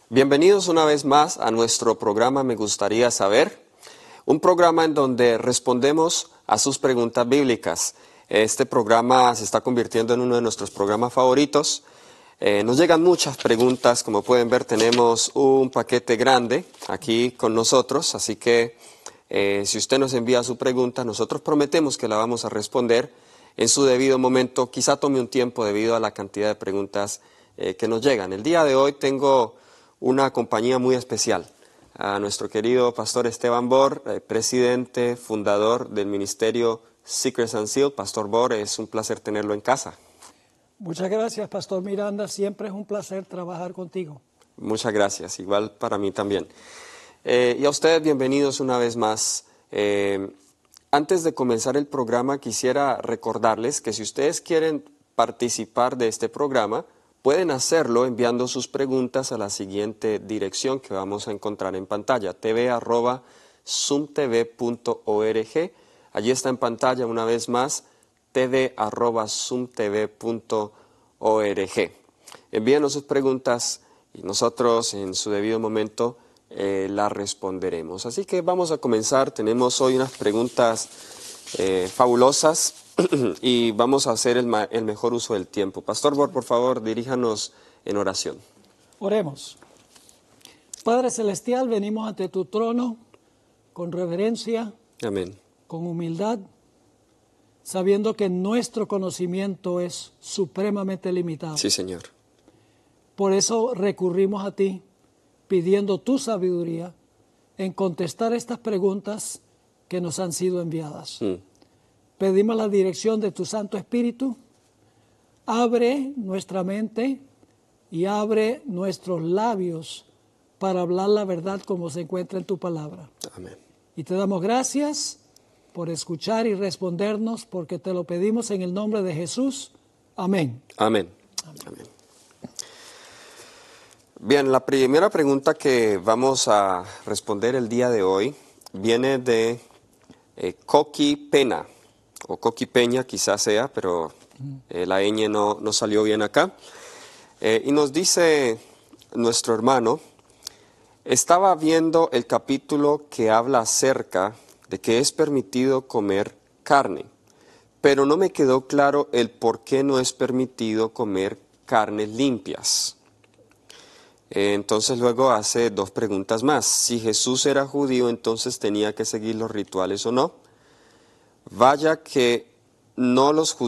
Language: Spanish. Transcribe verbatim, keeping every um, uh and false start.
Bienvenidos una vez más a nuestro programa Me Gustaría Saber, un programa en donde respondemos a sus preguntas bíblicas. Este programa se está convirtiendo en uno de nuestros programas favoritos. Eh, nos llegan muchas preguntas, como pueden ver tenemos un paquete grande aquí con nosotros, así que eh, si usted nos envía su pregunta, nosotros prometemos que la vamos a responder en su debido momento. Quizá tome un tiempo debido a la cantidad de preguntas eh, que nos llegan. El día de hoy tengo una compañía muy especial, a nuestro querido pastor Esteban Bor, eh, presidente, fundador del ministerio Seekers and Seal. Pastor Bor, es un placer tenerlo en casa. Muchas gracias, Pastor Miranda. Siempre es un placer trabajar contigo. Muchas gracias, igual para mí también. Eh, y a ustedes, bienvenidos una vez más. Eh, antes de comenzar el programa, quisiera recordarles que si ustedes quieren participar de este programa, pueden hacerlo enviando sus preguntas a la siguiente dirección que vamos a encontrar en pantalla, t v arroba zoom t v punto org. Allí está en pantalla una vez más, t v arroba zoom t v punto org. Envíenos sus preguntas y nosotros en su debido momento eh, las responderemos. Así que vamos a comenzar. Tenemos hoy unas preguntas eh, fabulosas. Y vamos a hacer el, ma- el mejor uso del tiempo. Pastor Bor, por favor, diríjanos en oración. Oremos. Padre Celestial, venimos ante tu trono con reverencia, Amén. con humildad, sabiendo que nuestro conocimiento es supremamente limitado. Sí, Señor. Por eso recurrimos a ti, pidiendo tu sabiduría en contestar estas preguntas que nos han sido enviadas. Mm. Pedimos la dirección de tu Santo Espíritu. Abre nuestra mente y abre nuestros labios para hablar la verdad como se encuentra en tu palabra. Amén. Y te damos gracias por escuchar y respondernos, porque te lo pedimos en el nombre de Jesús. Amén. Amén. Amén. Bien, la primera pregunta que vamos a responder el día de hoy viene de eh, Coqui Pena, o Coqui Peña quizás sea, pero eh, la ñ no, no salió bien acá. Eh, y nos dice nuestro hermano: estaba viendo el capítulo que habla acerca de que es permitido comer carne, pero no me quedó claro el por qué no es permitido comer carnes limpias. Eh, entonces luego hace dos preguntas más. Si Jesús era judío, entonces tenía que seguir los rituales o no. Vaya que no los judíos